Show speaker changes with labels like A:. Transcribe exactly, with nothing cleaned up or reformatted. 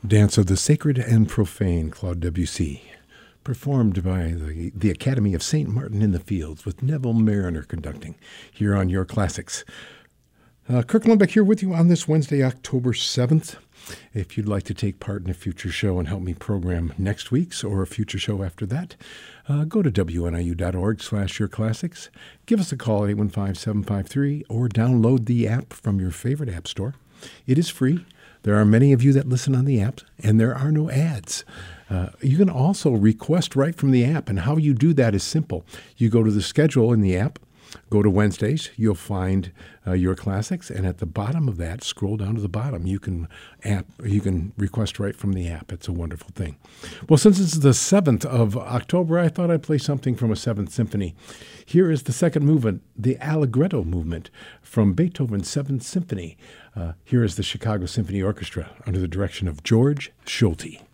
A: Dance of the Sacred and Profane, Claude Debussy, performed by the, the Academy of Saint Martin in the Fields with Neville Mariner conducting here on Your Classics. Uh, Kirk Lundbeck here with you on this Wednesday, October seventh. If you'd like to take part in a future show and help me program next week's or a future show after that, uh, go to W N I U dot org slash Your Classics. Give us a call at eight one five, seven five three or download the app from your favorite app store. It is free. There are many of you that listen on the app, and there are no ads. Uh, you can also request right from the app, and how you do that is simple. You go to the schedule in the app, go to Wednesdays, you'll find uh, Your Classics, and at the bottom of that, scroll down to the bottom, you can app, you can request right from the app. It's a wonderful thing. Well, since it's the seventh of October, I thought I'd play something from a Seventh Symphony. Here is the second movement, the Allegretto movement from Beethoven's Seventh Symphony. Uh, here is the Chicago Symphony Orchestra under the direction of George Solti.